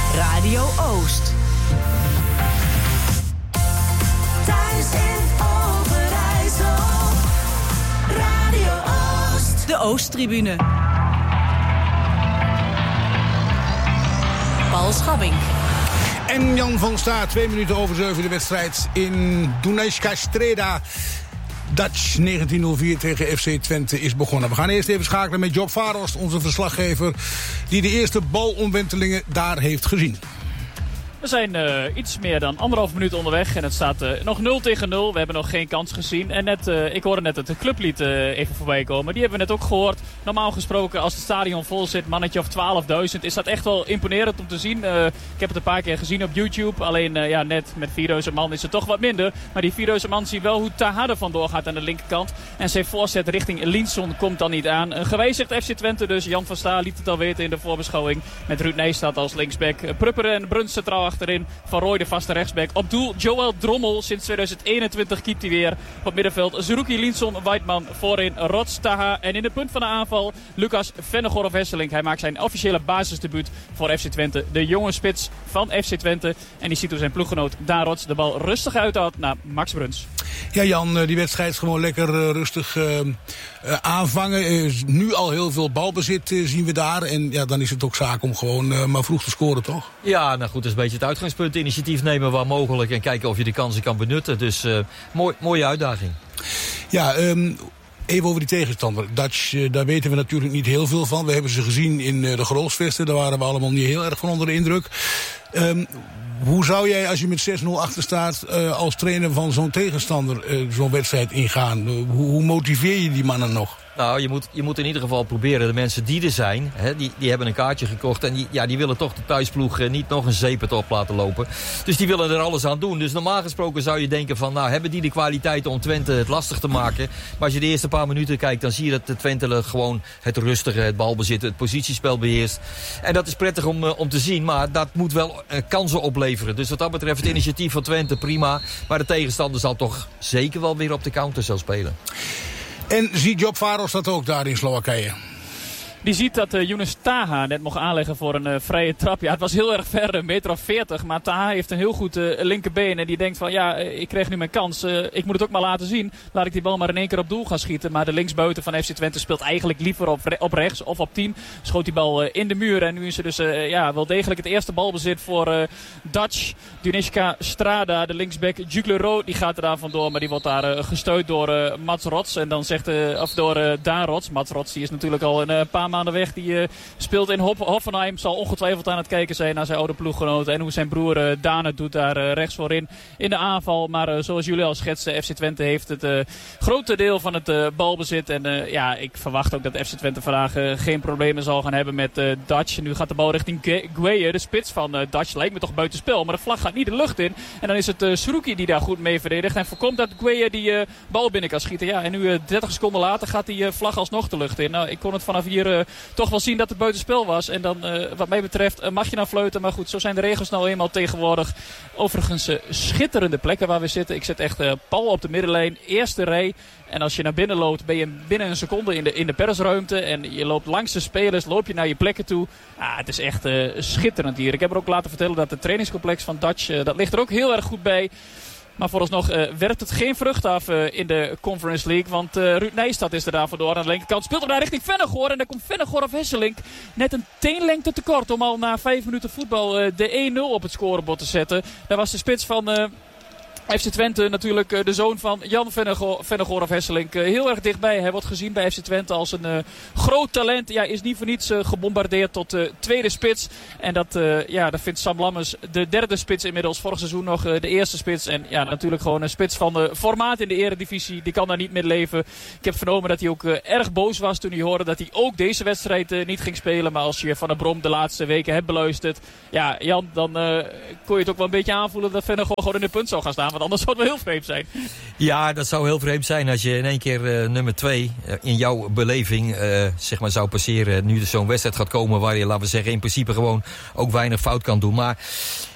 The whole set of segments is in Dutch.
Radio Oost. Thuis in Overijssel. Radio Oost. De Oosttribune. Paul Schabbing. En Jan van Staat, 2 minuten over 7 de wedstrijd in Dunajska Streda. Dutch 1904 tegen FC Twente is begonnen. We gaan eerst even schakelen met Job Varost, onze verslaggever, die de eerste balomwentelingen daar heeft gezien. We zijn iets meer dan 1,5 minuut onderweg en het staat nog 0-0. We hebben nog geen kans gezien. En ik hoorde net het clublied even voorbij komen. Die hebben we net ook gehoord. Normaal gesproken, als het stadion vol zit, mannetje of 12.000, is dat echt wel imponerend om te zien. Ik heb het een paar keer gezien op YouTube. Alleen net met 4.000 man is het toch wat minder. Maar die 4.000 man zien wel hoe Taha er vandoor gaat aan de linkerkant. En zijn voorzet richting Linson komt dan niet aan. Gewijzigd FC Twente dus. Jan van Staal liet het al weten in de voorbeschouwing. Met Ruud Nijstad als linksback. Prupper en Bruns centraal achterin. Van Rooij de vaste rechtsback. Op doel Joël Drommel. Sinds 2021 keept hij weer op middenveld. Zerouki, Linson, Weidman. Voorin Rots, Taha. En in het punt van de aanval Lucas Vennegoor-Hesselink. Hij maakt zijn officiële basisdebuut voor FC Twente. De jonge spits van FC Twente. En die ziet hoe zijn ploeggenoot Daan Rots de bal rustig uithoudt naar Max Bruns. Ja Jan, die wedstrijd is gewoon lekker rustig aanvangen. Nu al heel veel balbezit zien we daar. En ja, dan is het ook zaak om gewoon maar vroeg te scoren, toch? Ja, nou goed, dat is een beetje het uitgangspunt. Initiatief nemen waar mogelijk en kijken of je de kansen kan benutten. Dus mooie uitdaging. Ja, even over die tegenstander. Dutch, daar weten we natuurlijk niet heel veel van. We hebben ze gezien in de Grolsvesten. Daar waren we allemaal niet heel erg van onder de indruk. Hoe zou jij, als je met 6-0 achter staat, als trainer van zo'n tegenstander zo'n wedstrijd ingaan? Hoe motiveer je die mannen nog? Nou, je moet in ieder geval proberen. De mensen die er zijn, hè, die hebben een kaartje gekocht. En die willen toch de thuisploeg niet nog een zeepet op laten lopen. Dus die willen er alles aan doen. Dus normaal gesproken zou je denken van, nou, hebben die de kwaliteiten om Twente het lastig te maken? Maar als je de eerste paar minuten kijkt, dan zie je dat de Twente gewoon het rustige, het balbezit, het positiespel beheerst. En dat is prettig om te zien. Maar dat moet wel kansen opleveren. Dus wat dat betreft, het initiatief van Twente, prima. Maar de tegenstander zal toch zeker wel weer op de counter zal spelen. En ziet Job Varos dat ook daar in Slowakije? Die ziet dat Younes Taha net mocht aanleggen voor een vrije trap. Ja, het was heel erg ver, 1,40 meter. Maar Taha heeft een heel goed linkerbeen. En die denkt van, ja, ik kreeg nu mijn kans. Ik moet het ook maar laten zien. Laat ik die bal maar in één keer op doel gaan schieten. Maar de linksbuiten van FC Twente speelt eigenlijk liever op rechts of op 10. Schoot die bal in de muur. En nu is er dus wel degelijk het eerste balbezit voor Dutch. Dunajska Streda, de linksback. Juglero, die gaat er daar vandoor. Maar die wordt daar gesteund door Mats Rots. En dan door Daan Rots. Mats Rots, die is natuurlijk al een paar maanden weg. Die speelt in Hoffenheim. Zal ongetwijfeld aan het kijken zijn naar zijn oude ploeggenoten. En hoe zijn broer Daan het doet daar rechts voorin in de aanval. Maar zoals jullie al schetsten, FC Twente heeft het grote deel van het balbezit. En ik verwacht ook dat FC Twente vandaag geen problemen zal gaan hebben met Dutch. Nu gaat de bal richting Gueye. De spits van Dutch lijkt me toch buitenspel. Maar de vlag gaat niet de lucht in. En dan is het Zerouki die daar goed mee verdedigt. En voorkomt dat Gueye die bal binnen kan schieten. Ja, en nu 30 seconden later gaat die vlag alsnog de lucht in. Nou, ik kon het vanaf hier toch wel zien dat het buitenspel was. En dan wat mij betreft mag je dan fluiten. Maar goed, zo zijn de regels nou eenmaal tegenwoordig. Overigens schitterende plekken waar we zitten. Ik zit echt pal op de middenlijn. Eerste rij. En als je naar binnen loopt, ben je binnen een seconde in de persruimte. En je loopt langs de spelers, loop je naar je plekken toe. Het is echt schitterend hier. Ik heb er ook laten vertellen dat het trainingscomplex van Dutch, dat ligt er ook heel erg goed bij. Maar vooralsnog werpt het geen vrucht af in de Conference League. Want Ruud Nijstad is er daar vandoor aan de linkerkant. Speelt hem daar richting Vennegoor. En daar komt Vennegoor-Hesselink net een teenlengte tekort om al na 5 minuten voetbal de 1-0 op het scorebord te zetten. Daar was de spits van FC Twente natuurlijk de zoon van Jan Vennegoor-Hesselink heel erg dichtbij. Hij wordt gezien bij FC Twente als een groot talent. Ja, is niet voor niets gebombardeerd tot tweede spits. En dat vindt Sam Lammers de derde spits inmiddels. Vorig seizoen nog de eerste spits. En ja, natuurlijk gewoon een spits van de formaat in de eredivisie. Die kan daar niet meer leven. Ik heb vernomen dat hij ook erg boos was toen hij hoorde dat hij ook deze wedstrijd niet ging spelen. Maar als je Van der Brom de laatste weken hebt beluisterd. Ja, Jan, dan kon je het ook wel een beetje aanvoelen dat Vennegoor gewoon in de punt zou gaan staan. Want anders zou het wel heel vreemd zijn. Ja, dat zou heel vreemd zijn als je in één keer nummer 2 in jouw beleving zou passeren. Nu er zo'n wedstrijd gaat komen waar je, laten we zeggen, in principe gewoon ook weinig fout kan doen. Maar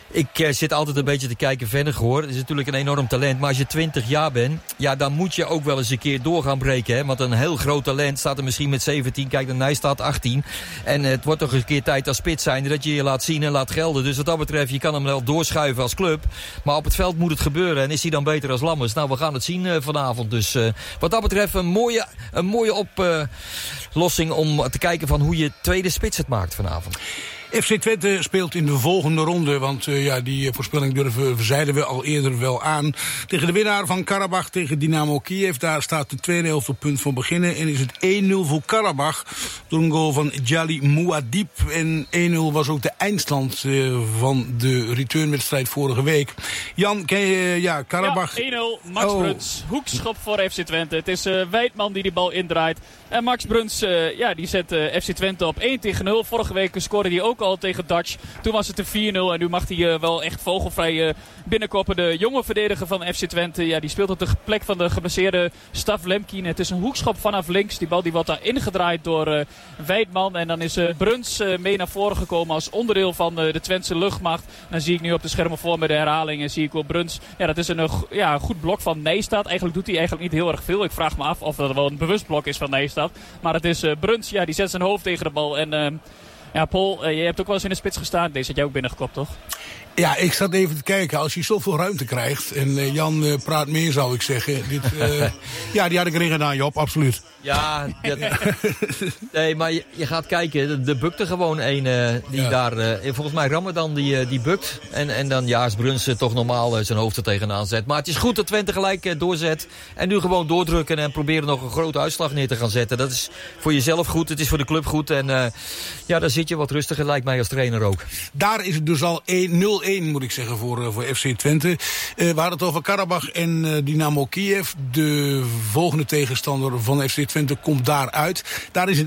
Ik zit altijd een beetje te kijken. Vennegoor, dat is natuurlijk een enorm talent. Maar als je 20 jaar bent, ja, dan moet je ook wel eens een keer door gaan breken. Hè? Want een heel groot talent staat er misschien met 17. Kijk, de Nijstaat 18. En het wordt toch een keer tijd als spits zijn dat je je laat zien en laat gelden. Dus wat dat betreft, je kan hem wel doorschuiven als club. Maar op het veld moet het gebeuren. En is hij dan beter als Lammers? Nou, we gaan het zien vanavond. Dus wat dat betreft een mooie oplossing om te kijken van hoe je tweede spits het maakt vanavond. FC Twente speelt in de volgende ronde, want die voorspelling zeiden we al eerder wel aan. Tegen de winnaar van Karabach tegen Dynamo Kiev. Daar staat de tweede helft op punt van beginnen. En is het 1-0 voor Karabach door een goal van Djali Mouadib. En 1-0 was ook de eindstand van de returnwedstrijd vorige week. Jan, ken je Karabach? Ja, 1-0, Max Bruns. Hoekschop voor FC Twente. Het is Wijtman die bal indraait. En Max Bruns die zet FC Twente op 1-0. Vorige week scoorde hij ook al tegen Dutch. Toen was het een 4-0 en nu mag hij wel echt vogelvrij binnenkoppen. De jonge verdediger van FC Twente, die speelt op de plek van de geblesseerde Stav Lemkin. Het is een hoekschop vanaf links. Die bal die wordt daar ingedraaid door Wijtman. En dan is Bruns mee naar voren gekomen als onderdeel van de Twentse luchtmacht. Dan zie ik nu op de schermen voor met de herhaling. En zie ik wel Bruns. Ja, dat is een goed blok van Nijstaat. Eigenlijk doet hij eigenlijk niet heel erg veel. Ik vraag me af of dat wel een bewust blok is van Nijstaat. Maar het is Bruns, die zet zijn hoofd tegen de bal. En Paul, je hebt ook wel eens in de spits gestaan. Deze had jij ook binnengekopt, toch? Ja, ik zat even te kijken. Als je zoveel ruimte krijgt, en Jan praat meer, zou ik zeggen. Die had ik erin gedaan, Job, absoluut. Ja, nee, maar je gaat kijken. Er bukte gewoon een die daar... volgens mij Ramadan die bukt. En dan is Bruns toch normaal zijn hoofd er tegenaan zet. Maar het is goed dat Twente gelijk doorzet. En nu gewoon doordrukken en proberen nog een grote uitslag neer te gaan zetten. Dat is voor jezelf goed, het is voor de club goed. En daar zit je wat rustiger, lijkt mij als trainer ook. Daar is het dus al 0-1, moet ik zeggen, voor FC Twente. We hadden het over Karabach en Dynamo Kiev. De volgende tegenstander van FC Twente komt daaruit. Daar is het 1-0.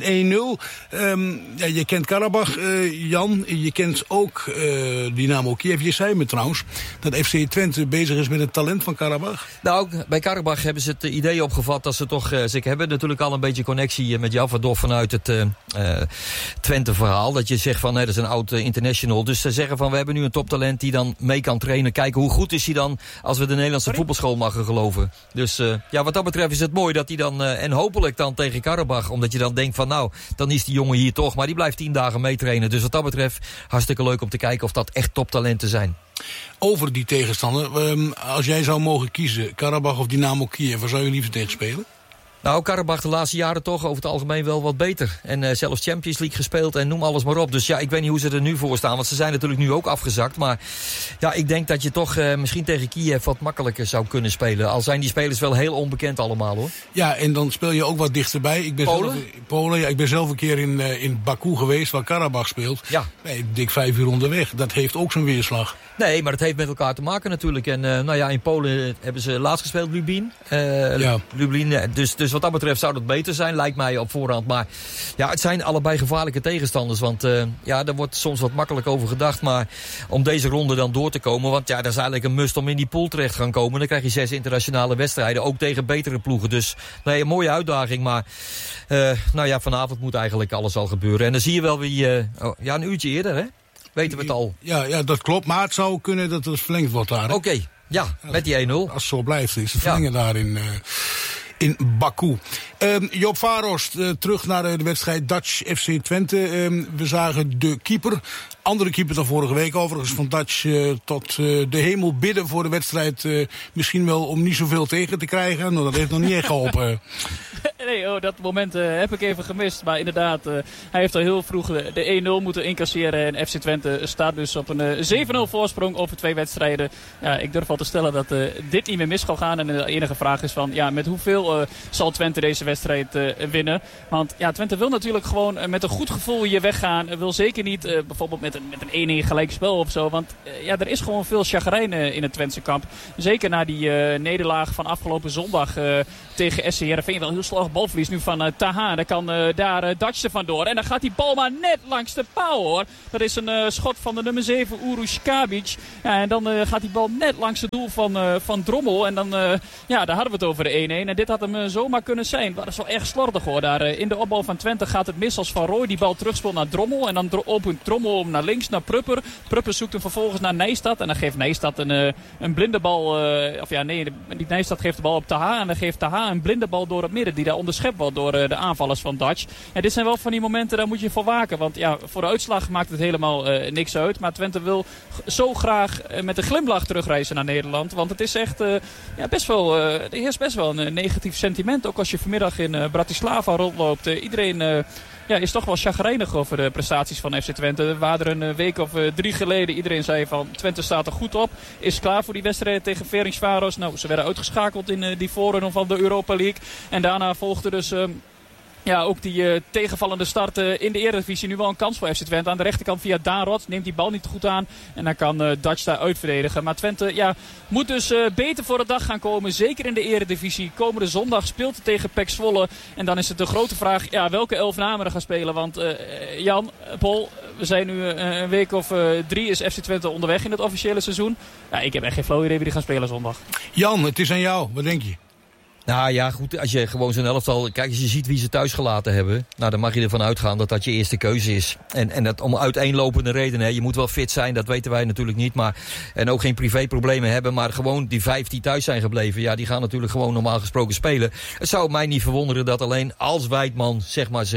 Je kent Karabach, Jan. Je kent ook Dynamo Kiev. Je zei me trouwens dat FC Twente bezig is met het talent van Karabach. Nou, bij Karabach hebben ze het idee opgevat dat ze toch... ze hebben natuurlijk al een beetje connectie met Javadov vanuit het Twente-verhaal. Dat je zegt van, dat is een oud international. Dus ze zeggen van, we hebben nu een toptalent die dan mee kan trainen. Kijken hoe goed is hij dan als we de Nederlandse voetbalschool mogen geloven. Dus wat dat betreft is het mooi dat hij dan... en hopelijk dan tegen Karabach. Omdat je dan denkt van dan is die jongen hier toch. Maar die blijft 10 dagen meetrainen. Dus wat dat betreft hartstikke leuk om te kijken of dat echt toptalenten zijn. Over die tegenstander. Als jij zou mogen kiezen, Karabach of Dynamo Kiev, waar zou je liever tegen spelen? Nou, Karabach de laatste jaren toch over het algemeen wel wat beter. En zelfs Champions League gespeeld en noem alles maar op. Dus ik weet niet hoe ze er nu voor staan. Want ze zijn natuurlijk nu ook afgezakt. Maar ik denk dat je toch misschien tegen Kiev wat makkelijker zou kunnen spelen. Al zijn die spelers wel heel onbekend allemaal, hoor. Ja, en dan speel je ook wat dichterbij. Polen? Ik ben zelf een keer in Baku geweest, waar Karabach speelt. Ja. Nee, dik 5 uur onderweg. Dat heeft ook zo'n weerslag. Nee, maar dat heeft met elkaar te maken natuurlijk. En in Polen hebben ze laatst gespeeld, Lublin. Lublin, dus wat dat betreft zou dat beter zijn, lijkt mij op voorhand. Maar het zijn allebei gevaarlijke tegenstanders. Want daar wordt soms wat makkelijk over gedacht. Maar om deze ronde dan door te komen. Want dat is eigenlijk een must om in die pool terecht te gaan komen. Dan krijg je 6 internationale wedstrijden. Ook tegen betere ploegen. Dus een mooie uitdaging. Maar vanavond moet eigenlijk alles al gebeuren. En dan zie je wel wie... een uurtje eerder, hè? Weten we het al. Ja, dat klopt. Maar het zou kunnen dat het verlengd wordt daar. Oké. Met die 1-0. Als het zo blijft, is het verlengen daar in Baku. Job Varos, terug naar de wedstrijd Dutch FC Twente. We zagen de keeper, andere keeper dan vorige week overigens, van Dutch tot de hemel bidden voor de wedstrijd. Misschien wel om niet zoveel tegen te krijgen. Nou, dat heeft nog niet echt geholpen. Nee, dat moment heb ik even gemist. Maar inderdaad, hij heeft al heel vroeg de 1-0 moeten incasseren. En FC Twente staat dus op een 7-0 voorsprong over 2 wedstrijden. Ja, ik durf al te stellen dat dit niet meer mis zal gaan. En de enige vraag is van, met hoeveel zal Twente deze wedstrijd winnen? Want Twente wil natuurlijk gewoon met een goed gevoel hier weggaan. Wil zeker niet bijvoorbeeld met een 1-1 gelijkspel of zo. Want er is gewoon veel chagrijn in het Twentse kamp. Zeker na die nederlaag van afgelopen zondag tegen SC Heerenveen. Wel heel slag balverlies nu van Taha. Dan kan daar Dutch er vandoor. En dan gaat die bal maar net langs de paal, hoor. Dat is een schot van de nummer 7, Uroš Kabic. Ja, en dan gaat die bal net langs het doel van Drommel. En dan daar hadden we het over de 1-1. En dit had hem zomaar kunnen zijn. Dat is wel echt slordig, hoor. Daar in de opbouw van Twente gaat het mis als Van Rooij die bal terugspeelt naar Drommel. En dan opent Drommel hem naar links naar Prupper. Prupper zoekt hem vervolgens naar Nijstad. En dan geeft Nijstad een blinde bal. Niet Nijstad geeft de bal op Taha. En dan geeft Taha een blinde bal door het midden. Die daar onderschept wordt door de aanvallers van Dutch. En dit zijn wel van die momenten, daar moet je voor waken. Want ja, voor de uitslag maakt het helemaal niks uit. Maar Twente wil zo graag met een glimlach terugreizen naar Nederland. Want het is echt er heerst best wel een negatief sentiment. Ook als je vanmiddag in Bratislava rondloopt. Iedereen is toch wel chagrijnig over de prestaties van FC Twente. Waar er een week of 3 geleden iedereen zei van Twente staat er goed op. Is klaar voor die wedstrijd tegen Ferencváros. Nou, ze werden uitgeschakeld in die voorronde van de Europa League. En daarna volgde dus ook die tegenvallende start in de Eredivisie. Nu wel een kans voor FC Twente. Aan de rechterkant via Daan Rots. Neemt die bal niet goed aan. En dan kan Dutch daar uitverdedigen. Maar Twente moet dus beter voor de dag gaan komen. Zeker in de Eredivisie. Komende zondag speelt het tegen PEC Zwolle. En dan is het de grote vraag welke 11 namen er gaan spelen. Want Jan, Paul, we zijn nu een week of 3 is FC Twente onderweg in het officiële seizoen. Ja, ik heb echt geen flauw idee wie die gaan spelen zondag. Jan, het is aan jou. Wat denk je? Nou ja, goed, als je gewoon zo'n elftal... Kijk, als je ziet wie ze thuis gelaten hebben... Nou, dan mag je ervan uitgaan dat dat je eerste keuze is. En dat om uiteenlopende redenen. Je moet wel fit zijn, dat weten wij natuurlijk niet. En ook geen privéproblemen hebben. Maar gewoon die 5 die thuis zijn gebleven... Ja, die gaan natuurlijk gewoon normaal gesproken spelen. Het zou mij niet verwonderen dat alleen als Wijdman... zeg maar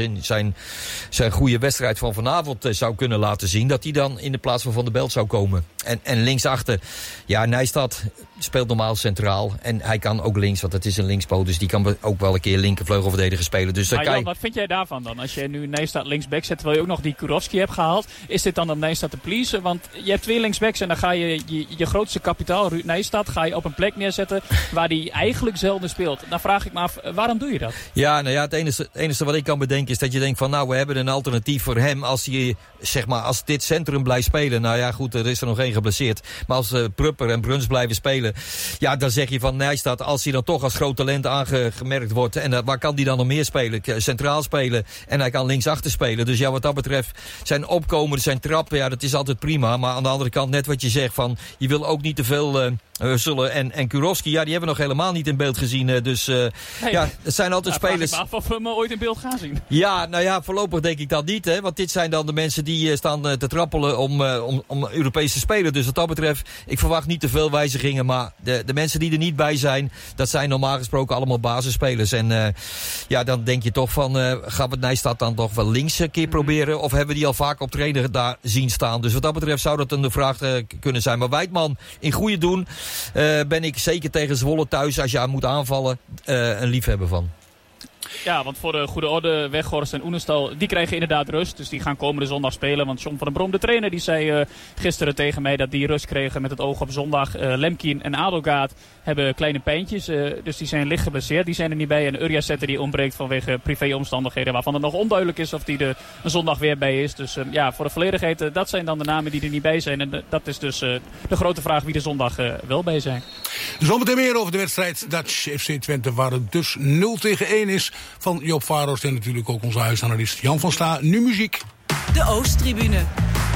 zijn goede wedstrijd van vanavond zou kunnen laten zien... dat hij dan in de plaats van der Belt zou komen. En linksachter, ja, Nijstad speelt normaal centraal. En hij kan ook links, want het is een linkspoot. Dus die kan ook wel een keer linkervleugelverdediger spelen. Dus Jan, wat vind jij daarvan dan? Als je nu Nijstad linksback zet, terwijl je ook nog die Kurovski hebt gehaald. Is dit dan om Nijstad te pleasen? Want je hebt 2 linksbacks en dan ga je grootste kapitaal, Ruud Nijstad, ga je op een plek neerzetten waar hij eigenlijk zelden speelt. Dan vraag ik me af, waarom doe je dat? Ja, nou ja, het enige wat ik kan bedenken is dat je denkt van, nou, we hebben een alternatief voor hem als hij, zeg maar, als dit centrum blijft spelen. Nou ja, goed, er is er nog 1 geblesseerd. Maar als Prupper en Bruns blijven spelen, ja, dan zeg je van Nijstad, als hij dan toch als groot talent aangemerkt wordt. En waar kan hij dan nog meer spelen? Centraal spelen. En hij kan linksachter spelen. Dus ja, wat dat betreft, zijn opkomen, zijn trappen, ja, dat is altijd prima. Maar aan de andere kant, net wat je zegt, van je wil ook niet te veel Zullen en Kurovski, ja, die hebben we nog helemaal niet in beeld gezien. Dus ja, het zijn altijd spelers. Vraag ik me af of we hem ooit in beeld gaan zien. Ja, nou ja, voorlopig denk ik dat niet. Hè, want dit zijn dan de mensen die staan te trappelen om Europees te spelen. Dus wat dat betreft, ik verwacht niet te veel wijzigingen. Maar de mensen die er niet bij zijn, dat zijn normaal gesproken allemaal basisspelers. En ja, dan denk je toch van, gaan we Nijstad dan toch wel links een keer proberen? Of hebben we die al vaak op trainer daar zien staan? Dus wat dat betreft zou dat een vraag kunnen zijn. Maar Wijdman in goede doen, ben ik zeker tegen Zwolle thuis, als je aan moet aanvallen, een liefhebber van. Ja, want voor de goede orde, Weghorst en Oenestal, die krijgen inderdaad rust. Dus die gaan komende zondag spelen. Want John van den Brom, de trainer, die zei gisteren tegen mij dat die rust kregen met het oog op zondag. Lemkin en Adelgaard hebben kleine pijntjes. Dus die zijn licht geblesseerd. Die zijn er niet bij. En Urjazetter die ontbreekt vanwege privéomstandigheden, waarvan het nog onduidelijk is of die er een zondag weer bij is. Dus ja, voor de volledigheid, dat zijn dan de namen die er niet bij zijn. En dat is dus de grote vraag wie er zondag wel bij zijn. Zometeen meer over de wedstrijd Dutch FC Twente, waar het dus 0-1 is. Van Joop Varos en natuurlijk ook onze huisanalist Jan van Sta. Nu muziek. De Oosttribune.